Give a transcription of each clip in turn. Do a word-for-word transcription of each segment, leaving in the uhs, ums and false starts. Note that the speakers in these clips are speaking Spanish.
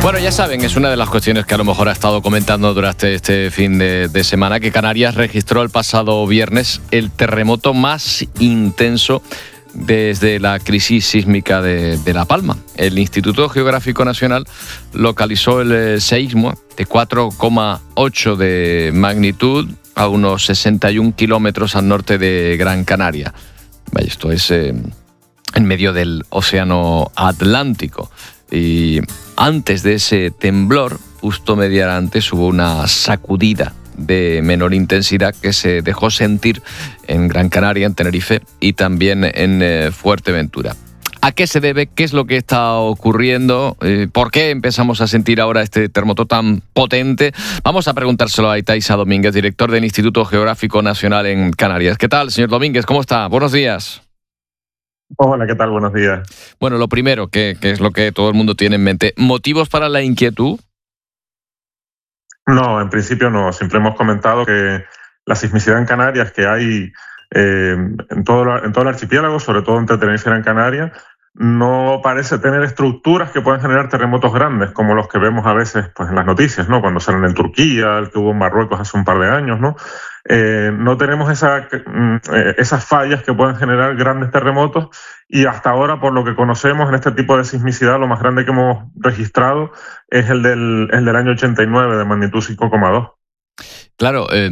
Bueno, ya saben, es una de las cuestiones que a lo mejor ha estado comentando durante este fin de, de semana, que Canarias registró el pasado viernes el terremoto más intenso desde la crisis sísmica de, de La Palma. El Instituto Geográfico Nacional localizó el eh, seísmo de cuatro coma ocho de magnitud a unos sesenta y un kilómetros al norte de Gran Canaria. Vaya, esto es eh, en medio del Océano Atlántico. Y antes de ese temblor, justo media hora antes, hubo una sacudida de menor intensidad que se dejó sentir en Gran Canaria, en Tenerife y también en eh, Fuerteventura. ¿A qué se debe? ¿Qué es lo que está ocurriendo? Eh, ¿Por qué empezamos a sentir ahora este terremoto tan potente? Vamos a preguntárselo a Itaiza Domínguez, director del Instituto Geográfico Nacional en Canarias. ¿Qué tal, señor Domínguez? ¿Cómo está? Buenos días. Hola, ¿qué tal? Buenos días. Bueno, lo primero, que, que es lo que todo el mundo tiene en mente, ¿motivos para la inquietud? No, en principio no. Siempre hemos comentado que la sismicidad en Canarias que hay eh, en, todo, en todo el archipiélago, sobre todo entre Tenerife y Gran Canaria, no parece tener estructuras que puedan generar terremotos grandes, como los que vemos a veces pues, en las noticias, ¿no? Cuando salen en Turquía, el que hubo en Marruecos hace un par de años, ¿no? Eh, no tenemos esa, eh, esas fallas que pueden generar grandes terremotos, y hasta ahora, por lo que conocemos en este tipo de sismicidad, lo más grande que hemos registrado es el del, el del año ochenta y nueve, de magnitud cinco coma dos. Claro, eh,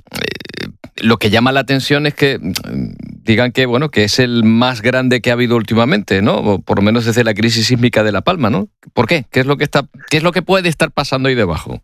lo que llama la atención es que digan que bueno que es el más grande que ha habido últimamente, ¿no? O por lo menos desde la crisis sísmica de La Palma, ¿no? ¿Por qué? ¿Qué es lo que está, qué es lo que puede estar pasando ahí debajo?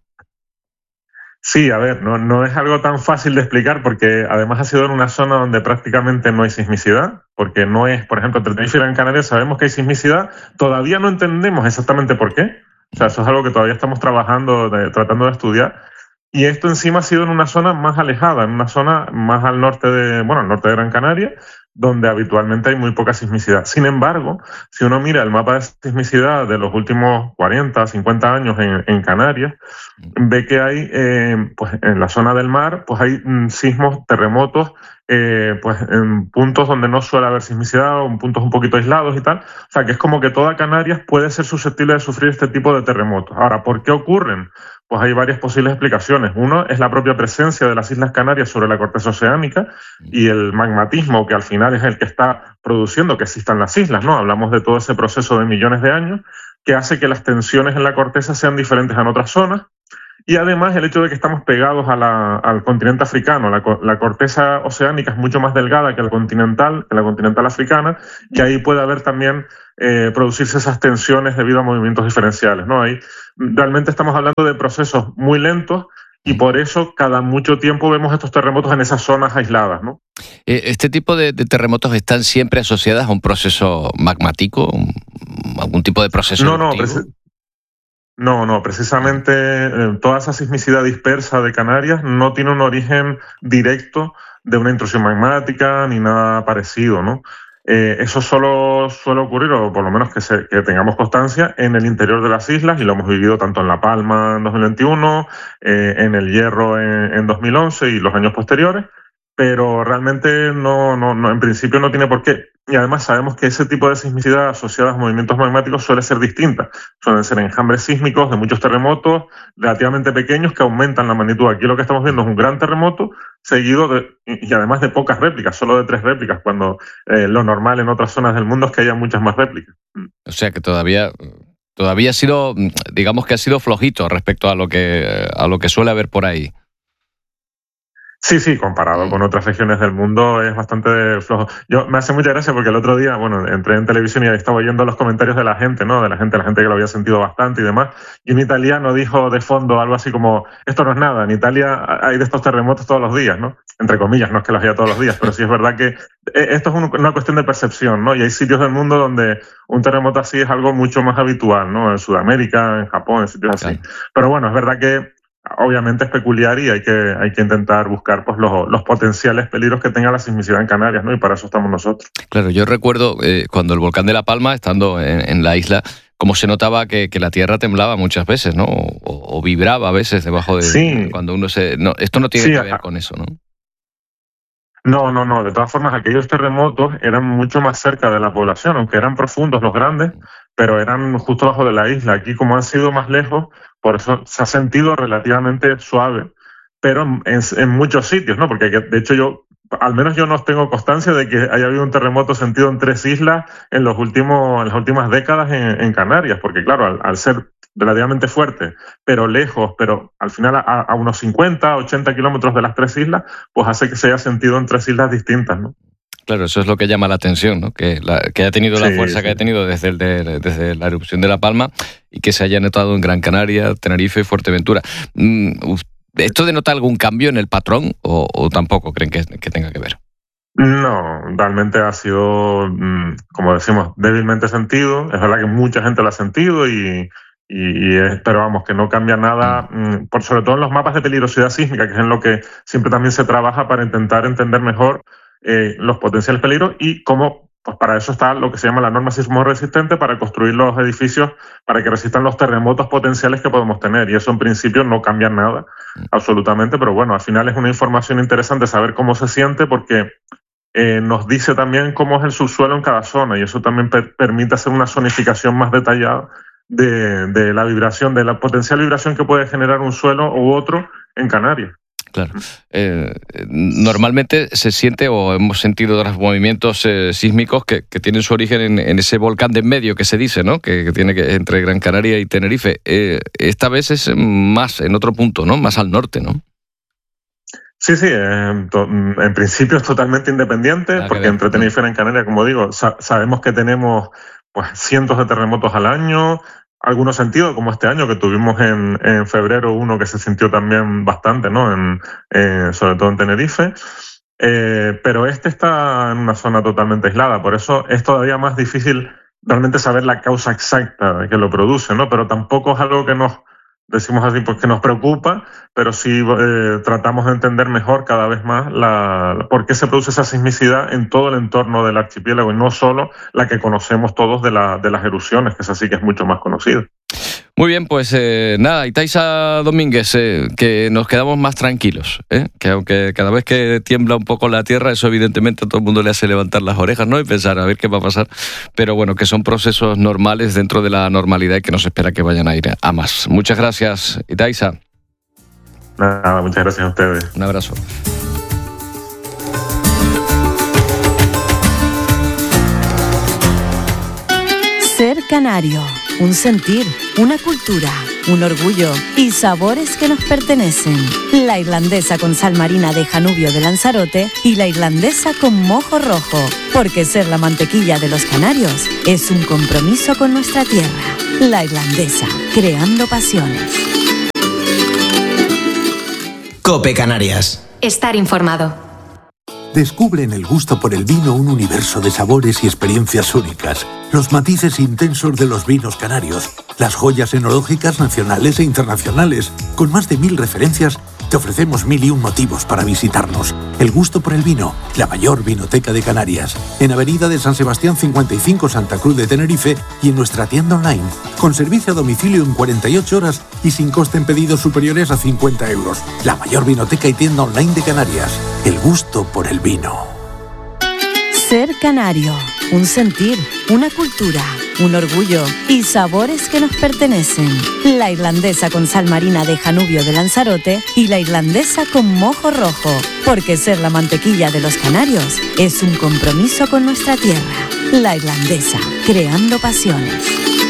Sí, a ver, no, no es algo tan fácil de explicar, porque además ha sido en una zona donde prácticamente no hay sismicidad, porque no es, por ejemplo, entre Tenerife y Gran Canaria sabemos que hay sismicidad, todavía no entendemos exactamente por qué. O sea, eso es algo que todavía estamos trabajando, de, tratando de estudiar. Y esto encima ha sido en una zona más alejada, en una zona más al norte de, bueno, al norte de Gran Canaria, donde habitualmente hay muy poca sismicidad. Sin embargo, si uno mira el mapa de sismicidad de los últimos cuarenta, cincuenta años en, en Canarias, ve que hay, eh, pues en la zona del mar, pues hay mm, sismos, terremotos, eh, pues en puntos donde no suele haber sismicidad, o en puntos un poquito aislados y tal. O sea, que es como que toda Canarias puede ser susceptible de sufrir este tipo de terremotos. Ahora, ¿por qué ocurren? Pues hay varias posibles explicaciones. Uno es la propia presencia de las Islas Canarias sobre la corteza oceánica y el magmatismo, que al final es el que está produciendo que existan las islas, ¿no? Hablamos de todo ese proceso de millones de años que hace que las tensiones en la corteza sean diferentes en otras zonas. Y además el hecho de que estamos pegados a la, al continente africano. La, la corteza oceánica es mucho más delgada que la continental, que la continental africana, y ahí puede haber también eh, producirse esas tensiones debido a movimientos diferenciales, ¿no? Ahí realmente estamos hablando de procesos muy lentos, y por eso cada mucho tiempo vemos estos terremotos en esas zonas aisladas, ¿no? ¿Este tipo de, de terremotos están siempre asociados a un proceso magmático? ¿Algún tipo de proceso No, no, eruptivo? No, no, precisamente eh, toda esa sismicidad dispersa de Canarias no tiene un origen directo de una intrusión magmática ni nada parecido, ¿no? Eh, eso solo suele ocurrir, o por lo menos que, se, que tengamos constancia, en el interior de las islas, y lo hemos vivido tanto en La Palma en dos mil veintiuno, eh, en El Hierro en, en dos mil once y los años posteriores, pero realmente no, no, no, en principio no tiene por qué. Y además sabemos que ese tipo de sismicidad asociada a movimientos magmáticos suele ser distinta. Suelen ser enjambres sísmicos de muchos terremotos relativamente pequeños que aumentan la magnitud. Aquí lo que estamos viendo es un gran terremoto seguido de, y además de pocas réplicas, solo de tres réplicas, cuando eh, lo normal en otras zonas del mundo es que haya muchas más réplicas. O sea que todavía, todavía ha sido, digamos que ha sido flojito respecto a lo que, a lo que suele haber por ahí. Sí, sí, comparado con otras regiones del mundo es bastante flojo. Yo me hace mucha gracia porque el otro día, bueno, entré en televisión y ahí estaba oyendo los comentarios de la gente, ¿no? De la gente, la gente que lo había sentido bastante y demás. Y un italiano dijo de fondo algo así como: esto no es nada, en Italia hay de estos terremotos todos los días, ¿no? Entre comillas, no es que los haya todos los días, pero sí es verdad que esto es una cuestión de percepción, ¿no? Y hay sitios del mundo donde un terremoto así es algo mucho más habitual, ¿no? En Sudamérica, en Japón, en sitios así. Claro. Pero bueno, es verdad que obviamente es peculiar y hay que, hay que intentar buscar pues, los, los potenciales peligros que tenga la sismicidad en Canarias, ¿no? Y para eso estamos nosotros. Claro, yo recuerdo eh, cuando el volcán de La Palma, estando en, en la isla, cómo se notaba que, que la tierra temblaba muchas veces, ¿no? O, o vibraba a veces debajo de... Sí. Cuando uno se... No, esto no tiene sí, que ver con eso, ¿no? No, no, no. De todas formas, aquellos terremotos eran mucho más cerca de la población, aunque eran profundos los grandes, pero eran justo abajo de la isla. Aquí, como han sido más lejos, por eso se ha sentido relativamente suave, pero en, en muchos sitios, ¿no? Porque de hecho yo, al menos yo no tengo constancia de que haya habido un terremoto sentido en tres islas en los últimos, en las últimas décadas en, en Canarias, porque claro, al, al ser relativamente fuerte, pero lejos, pero al final a, a unos cincuenta, ochenta kilómetros de las tres islas, pues hace que se haya sentido en tres islas distintas, ¿no? Claro, eso es lo que llama la atención, ¿no? Que, la, que haya tenido sí, la fuerza sí. que ha tenido desde, el de, desde la erupción de La Palma y que se haya notado en Gran Canaria, Tenerife y Fuerteventura. ¿Esto denota algún cambio en el patrón o, o tampoco creen que, que tenga que ver? No, realmente ha sido, como decimos, débilmente sentido. Es verdad que mucha gente lo ha sentido y... Y, y pero vamos, que no cambia nada, mm, por, sobre todo en los mapas de peligrosidad sísmica, que es en lo que siempre también se trabaja para intentar entender mejor eh, los potenciales peligros y cómo, pues para eso está lo que se llama la norma sismo resistente, para construir los edificios para que resistan los terremotos potenciales que podemos tener. Y eso en principio no cambia nada, absolutamente, pero bueno, al final es una información interesante saber cómo se siente porque eh, nos dice también cómo es el subsuelo en cada zona y eso también per- permite hacer una zonificación más detallada De, de la vibración, de la potencial vibración que puede generar un suelo u otro en Canarias. Claro. Eh, normalmente se siente o hemos sentido otros movimientos eh, sísmicos que, que tienen su origen en, en ese volcán de en medio que se dice, ¿no? Que, que tiene que entre Gran Canaria y Tenerife. Eh, esta vez es más en otro punto, ¿no? Más al norte, ¿no? Sí, sí, eh, to, en principio es totalmente independiente, ah, porque entre Tenerife y Gran Canaria, como digo, sa- sabemos que tenemos pues cientos de terremotos al año, algunos sentidos, como este año que tuvimos en, en febrero uno que se sintió también bastante, ¿no? En, eh, sobre todo en Tenerife. Eh, pero este está en una zona totalmente aislada, por eso es todavía más difícil realmente saber la causa exacta que lo produce, ¿no? Pero tampoco es algo que nos, decimos así, pues que nos preocupa, pero sí eh, tratamos de entender mejor cada vez más la, por qué se produce esa sismicidad en todo el entorno del archipiélago y no solo la que conocemos todos de, la, de las erupciones, que es así que es mucho más conocido. Muy bien, pues eh, nada, Itaiza Domínguez, eh, que nos quedamos más tranquilos, ¿eh? Que aunque cada vez que tiembla un poco la tierra, eso evidentemente a todo el mundo le hace levantar las orejas, ¿no? Y pensar a ver qué va a pasar, pero bueno, que son procesos normales dentro de la normalidad y que no se espera que vayan a ir a más. Muchas gracias, Itaiza. Nada, muchas gracias a ustedes. Un abrazo. Ser canario, un sentir, una cultura, un orgullo y sabores que nos pertenecen. La irlandesa con sal marina de Janubio de Lanzarote y la irlandesa con mojo rojo, porque ser la mantequilla de los canarios es un compromiso con nuestra tierra. La irlandesa, creando pasiones. COPE Canarias. Estar informado. Descubre en el gusto por el vino un universo de sabores y experiencias únicas. Los matices intensos de los vinos canarios. Las joyas enológicas nacionales e internacionales. Con más de mil referencias, te ofrecemos mil y un motivos para visitarnos. El gusto por el vino, la mayor vinoteca de Canarias. En Avenida de San Sebastián cincuenta y cinco, Santa Cruz de Tenerife y en nuestra tienda online. Con servicio a domicilio en cuarenta y ocho horas y sin coste en pedidos superiores a cincuenta euros. La mayor vinoteca y tienda online de Canarias. El gusto por el vino. Ser canario, un sentir, una cultura, un orgullo y sabores que nos pertenecen. La irlandesa con sal marina de Janubio de Lanzarote y la irlandesa con mojo rojo, porque ser la mantequilla de los canarios es un compromiso con nuestra tierra. La irlandesa, creando pasiones.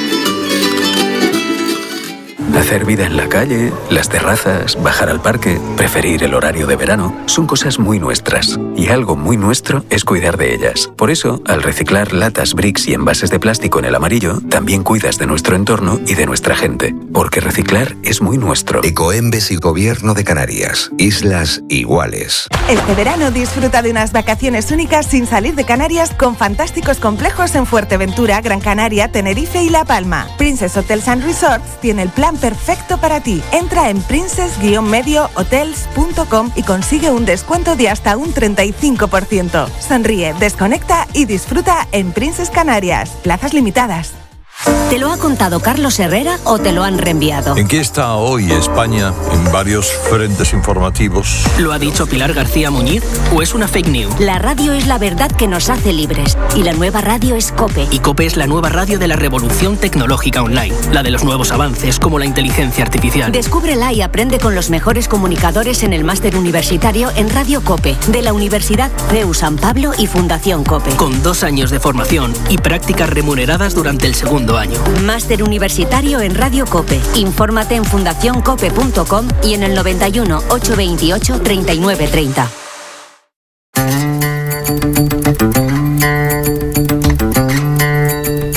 Hacer vida en la calle, las terrazas, bajar al parque, preferir el horario de verano, son cosas muy nuestras. Y algo muy nuestro es cuidar de ellas. Por eso, al reciclar latas, bricks y envases de plástico en el amarillo, también cuidas de nuestro entorno y de nuestra gente. Porque reciclar es muy nuestro. Ecoembes y Gobierno de Canarias. Islas iguales. Este verano disfruta de unas vacaciones únicas sin salir de Canarias con fantásticos complejos en Fuerteventura, Gran Canaria, Tenerife y La Palma. Princess Hotels and Resorts tiene el plan perfecto para ti. Entra en princess medio hotels punto com y consigue un descuento de hasta un treinta y cinco por ciento. Sonríe, desconecta y disfruta en Princess Canarias. Plazas limitadas. ¿Te lo ha contado Carlos Herrera o te lo han reenviado? ¿En qué está hoy España en varios frentes informativos? ¿Lo ha dicho Pilar García Muñiz o es una fake news? La radio es la verdad que nos hace libres y la nueva radio es COPE. Y COPE es la nueva radio de la revolución tecnológica online, la de los nuevos avances como la inteligencia artificial. Descúbrela y aprende con los mejores comunicadores en el máster universitario en Radio COPE de la Universidad C E U San Pablo y Fundación COPE. Con dos años de formación y prácticas remuneradas durante el segundo año. Máster universitario en Radio COPE. Infórmate en fundación cope punto com y en el noventa y uno, ochocientos veintiocho, treinta y nueve treinta.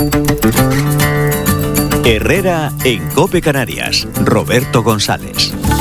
Herrera en COPE Canarias. Roberto González.